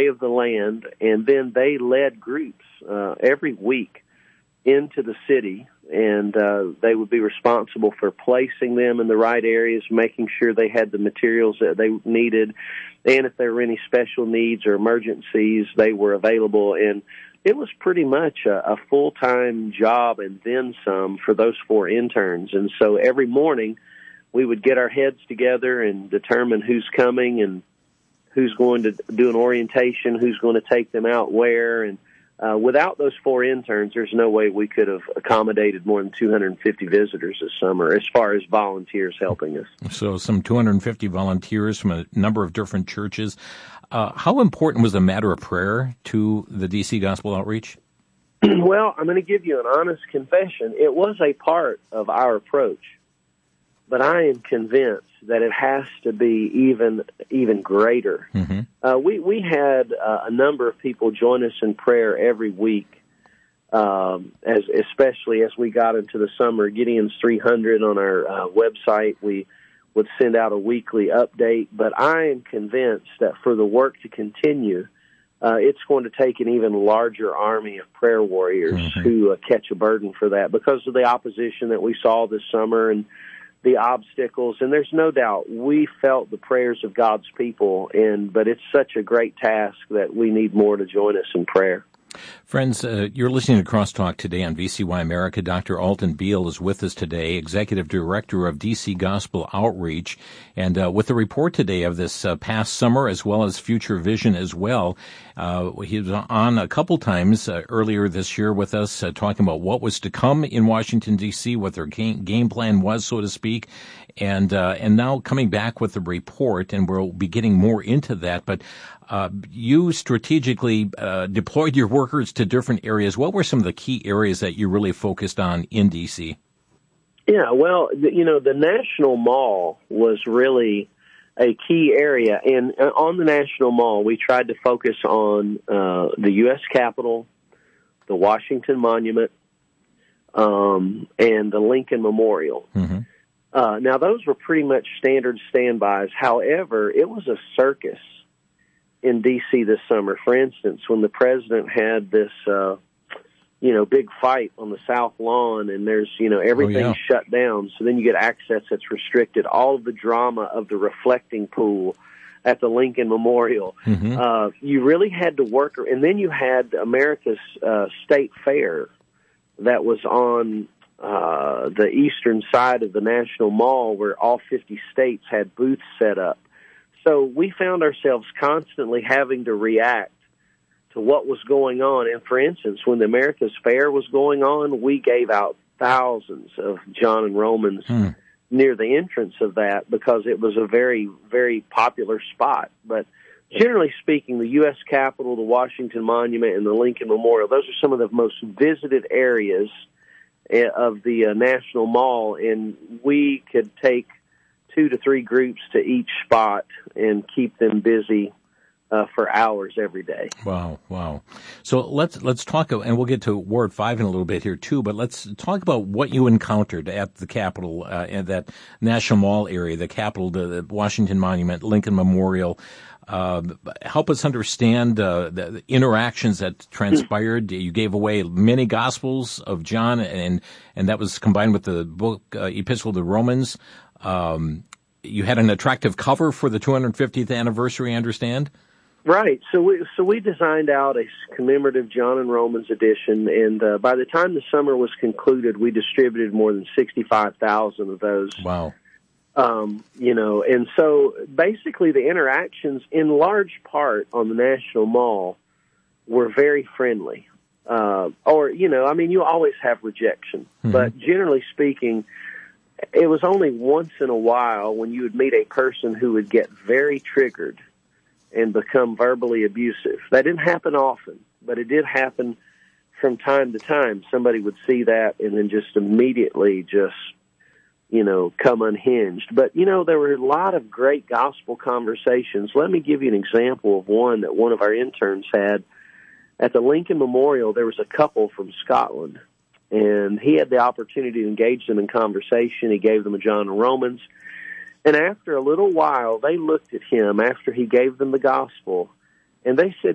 lay of the land, and then they led groups every week into the city, and they would be responsible for placing them in the right areas, making sure they had the materials that they needed, and if there were any special needs or emergencies, they were available. And it was pretty much a full-time job and then some for those 4 interns. And so every morning we would get our heads together and determine who's coming and who's going to do an orientation, who's going to take them out where. And without those 4 interns, there's no way we could have accommodated more than 250 visitors this summer as far as volunteers helping us. So some 250 volunteers from a number of different churches. How important was the matter of prayer to the D.C. Gospel Outreach? Well, I'm going to give you an honest confession. It was a part of our approach, but I am convinced that it has to be even greater. Mm-hmm. We had a number of people join us in prayer every week, especially as we got into the summer. Gideon's 300 on our website, we would send out a weekly update. But I am convinced that for the work to continue, it's going to take an even larger army of prayer warriors mm-hmm. who catch a burden for that because of the opposition that we saw this summer and the obstacles. And there's no doubt we felt the prayers of God's people, but it's such a great task that we need more to join us in prayer. Friends, you're listening to Crosstalk today on VCY America. Dr. Alton Beal is with us today, Executive Director of DC Gospel Outreach, and with the report today of this past summer as well as future vision as well. He was on a couple times earlier this year with us talking about what was to come in Washington, D.C., what their game plan was, so to speak, and now coming back with the report, and we'll be getting more into that. But you strategically deployed your workers to different areas. What were some of the key areas that you really focused on in D.C.? Yeah, well, the National Mall was really a key area. And on the National Mall, we tried to focus on the U.S. Capitol, the Washington Monument, and the Lincoln Memorial. Mm-hmm. Now, those were pretty much standard standbys. However, it was a circus in D.C. this summer. For instance, when the president had this, big fight on the South Lawn, and there's, everything's shut down, so then you get access that's restricted. All of the drama of the reflecting pool at the Lincoln Memorial. Mm-hmm. You really had to work, and then you had America's State Fair that was on the eastern side of the National Mall, where all 50 states had booths set up. So we found ourselves constantly having to react to what was going on. And for instance, when the America's Fair was going on, we gave out thousands of John and Romans near the entrance of that because it was a very, very popular spot. But generally speaking, the U.S. Capitol, the Washington Monument, and the Lincoln Memorial, those are some of the most visited areas of the National Mall, and we could take 2 to 3 groups to each spot and keep them busy for hours every day. Wow. So let's talk, and we'll get to Ward 5 in a little bit here too, but let's talk about what you encountered at the Capitol, and that National Mall area, the Capitol, the Washington Monument, Lincoln Memorial. Help us understand the interactions that transpired. You gave away many Gospels of John, and that was combined with the book Epistle to the Romans. You had an attractive cover for the 250th anniversary, I understand? Right. So we designed out a commemorative John and Romans edition, and by the time the summer was concluded, we distributed more than 65,000 of those. Wow. And so basically the interactions in large part on the National Mall were very friendly. You always have rejection, mm-hmm. but generally speaking, it was only once in a while when you would meet a person who would get very triggered and become verbally abusive. That didn't happen often, but it did happen from time to time. Somebody would see that and then just immediately come unhinged. But, there were a lot of great gospel conversations. Let me give you an example of one that one of our interns had. At the Lincoln Memorial, there was a couple from Scotland, and he had the opportunity to engage them in conversation. He gave them a John and Romans. And after a little while, they looked at him after he gave them the gospel, and they said